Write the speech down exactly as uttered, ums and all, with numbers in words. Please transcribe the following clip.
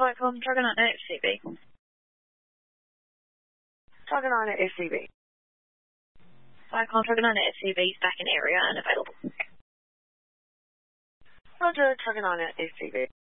Cyclone, Dragonaut F C B. Dragonaut F C B. Cyclone, Dragonaut F C B is back in area and available. Roger, Dragonaut F C B.